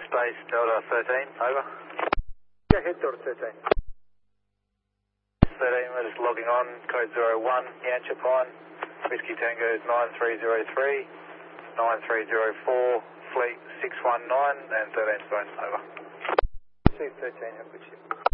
Space Delta 13, over. Jack Hector 13. 13, we're just logging on, code 01, Yankee Pine, Whiskey Tango 9303, 9304, Fleet 619, and 13's phone, over. C13, have a good ship.